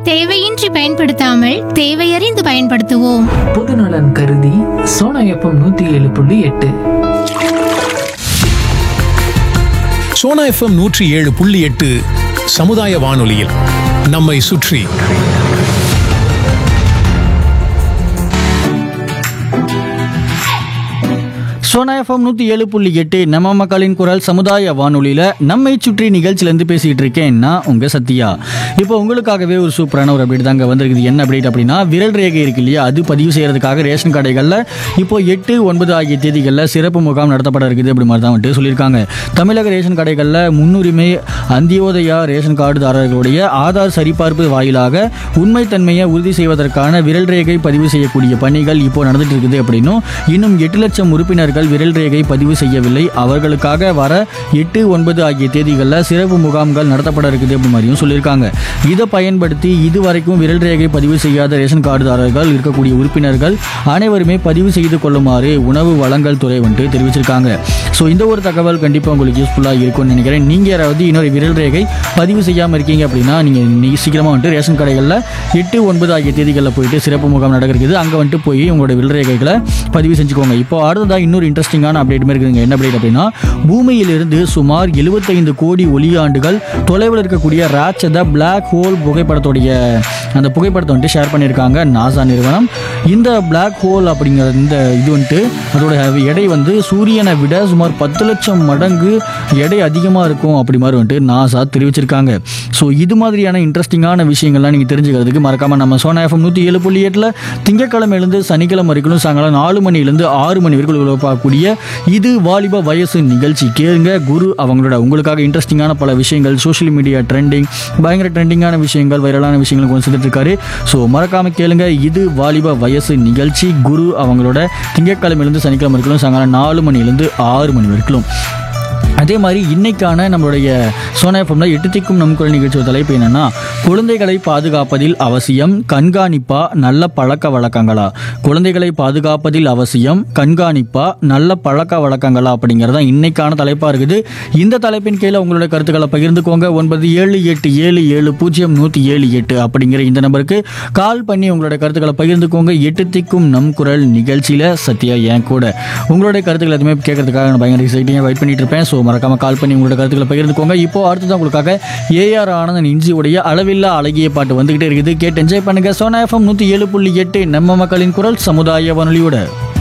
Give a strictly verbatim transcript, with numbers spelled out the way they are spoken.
தேவையின்றி பயன்படுத்தாமல் தேவையறிந்து பயன்படுத்துவோம். பொதுநலன் கருதி சோனா எஃப்எம் நூத்தி ஏழு புள்ளி எட்டு. சோனா எஃப்எம் நூற்றி ஏழு புள்ளி எட்டு சமுதாய வானொலியில் நம்மை சுற்றி. சோனா எஃப்எம் நூற்றி ஏழு புள்ளி எட்டு நம்ம மக்களின் குரல் சமுதாய வானொலியில் நம்மை சுற்றி நிகழ்ச்சியிலேருந்து பேசிகிட்டு இருக்கேன் நான் உங்கள் சத்யா. இப்போ உங்களுக்காகவே ஒரு சூப்பரான ஒரு அப்டேட் தாங்க வந்திருக்குது. என்ன அப்டேட் அப்படின்னா, விரல் ரேகை இருக்கு இல்லையா, அது பதிவு செய்கிறதுக்காக ரேஷன் கடைகளில் இப்போ எட்டு ஒன்பது ஆகிய தேதிகளில் சிறப்பு முகாம் நடத்தப்பட இருக்குது அப்படி மாதிரி தான் வந்துட்டு சொல்லியிருக்காங்க. தமிழக ரேஷன் கடைகளில் முன்னுரிமை அந்தியோதயா ரேஷன் கார்டுதாரர்களுடைய ஆதார் சரிபார்ப்பு வாயிலாக உண்மைத்தன்மையை உறுதி செய்வதற்கான விரல் ரேகை பதிவு செய்யக்கூடிய பணிகள் இப்போ நடந்துட்டு இருக்குது அப்படின்னும், இன்னும் எட்டு லட்சம் உறுப்பினர்கள் விரல் ரேகை பதிவு செய்யவில்லை, அவர்களுக்காக வர எட்டு ஒன்பது ஆகிய தேதிகளில் சிறப்பு முகாம்கள் நடத்தப்பட இருக்குது அப்படி மாதிரியும் சொல்லியிருக்காங்க. இதை பயன்படுத்தி இதுவரைக்கும் விரல் ரேகை பதிவு செய்யாத ரேஷன் கார்டுதாரர்கள் இருக்கக்கூடிய உறுப்பினர்கள் அனைவருமே பதிவு செய்து கொள்ளுமாறு உணவு வழங்கல் துறை வந்துட்டு தெரிவிச்சிருக்காங்க. ஸோ இந்த ஒரு தகவல் கண்டிப்பாக உங்களுக்கு யூஸ்ஃபுல்லாக இருக்கும்னு நினைக்கிறேன். நீங்கள் யாராவது இன்னொரு விரல் ரேகை பதிவு செய்யாமல் இருக்கீங்க அப்படின்னா நீங்கள் சீக்கிரமாக வந்துட்டு ரேஷன் கடைகளில் எட்டு ஒன்பது ஆகிய தேதிகளில் போயிட்டு சிறப்பு முகாம் நடக்கிறது, அங்கே வந்துட்டு போய் உங்களோட விரல் ரேகைகளை பதிவு செஞ்சுக்கோங்க. இப்போ அடுத்ததாக இன்னொரு இன்ட்ரெஸ்டிங்கான அப்டேட் இருக்குதுங்க. என்ன அப்டேட் அப்படின்னா, பூமியிலிருந்து சுமார் எழுபத்தைந்து கோடி ஒளியாண்டுகள் தொலைவில் இருக்கக்கூடிய ராட்சத பிளாக் ஹோல் புகைப்படத்துடைய அந்த புகைப்படத்தை வந்துட்டு ஷேர் பண்ணியிருக்காங்க நாசா நிறுவனம். இந்த பிளாக் ஹோல் அப்படிங்கிற இந்த இது வந்துட்டு அதோட எடை வந்து சூரியனை விட சுமார் பத்து லட்சம் மடங்கு எடை அதிகமாக இருக்கும் அப்படி மாதிரி வந்துட்டு நாசா தெரிவிச்சிருக்காங்க. ஸோ இது மாதிரியான இன்ட்ரெஸ்டிங்கான விஷயங்கள்லாம் நீங்கள் தெரிஞ்சுக்கிறதுக்கு மறக்காமல் நம்ம சோனா எஃப்எம் நூற்றி ஏழு புள்ளி எட்டில் திங்கக்கிழமையிலேருந்து சனிக்கிழமை வரைக்கும் சாயங்காலம் நாலு மணிலேருந்து ஆறு மணி வரைக்கும் பார்க்கக்கூடிய இது வாலிப வயசு நிகழ்ச்சி கேளுங்க. குரு அவங்களோட உங்களுக்காக இன்ட்ரெஸ்டிங்கான பல விஷயங்கள், சோஷியல் மீடியா ட்ரெண்டிங், பயங்கர ட்ரெண்டிங்கான விஷயங்கள், வைரலான விஷயங்கள் கொண்டு செஞ்சுட்டு இருக்காரு. ஸோ மறக்காம கேளுங்க. இது வாலிப வயசு நிகழ்ச்சி குரு அவங்களோட திங்கட்கிழமையிலேருந்து சனிக்கிழமை வரைக்கும் சாயங்காலம் நாலு மணிலேருந்து ஆறு மணி வரைக்கும். அதே மாதிரி இன்னைக்கான நம்மளுடைய சோனா எஃப்எம்ல எட்டு திக்கும் நம் குரல் நிகழ்ச்சியோட தலைப்பு என்னன்னா, குழந்தைகளை பாதுகாப்பதில் அவசியம் கண்காணிப்பா நல்ல பழக்க வழக்கங்களா. குழந்தைகளை பாதுகாப்பதில் அவசியம் கண்காணிப்பா நல்ல பழக்க வழக்கங்களா அப்படிங்கிறதா இன்னைக்கான தலைப்பா இருக்குது. இந்த தலைப்பின் கீழே உங்களுடைய கருத்துக்களை பகிர்ந்துக்கோங்க. ஒன்பது ஏழு எட்டு ஏழு ஏழு பூஜ்ஜியம் நூற்றி ஏழு எட்டு அப்படிங்கிற இந்த நம்பருக்கு கால் பண்ணி உங்களுடைய கருத்துக்களை பகிர்ந்துக்கோங்க. எட்டு திக்கும் நம் குரல் நிகழ்ச்சியில சத்யா என் கூட உங்களுடைய கருத்துக்கள் எதுவுமே கேட்கறதுக்காக நான் பயங்கர எக்ஸைட்டிங்காக வெயிட் பண்ணிட்டு இருப்பேன். ஸோ மறக்காம கால் பண்ணி உங்களோட கருத்துக்களை பகிர்ந்துக்கோங்க. இப்போ அடுத்ததான் உங்களுக்காக ஏஆர் ஆனந்தன் இன்ஜியுடைய அளவில்லா அழகிய பாட்டு வந்துகிட்டே இருக்குது. கேட்டு என்ஜாய் பண்ணுங்க. சோனா எஃப்எம் நூற்றி ஏழு புள்ளி எட்டு நம்ம மக்களின் குரல் சமுதாய வானொலியோட.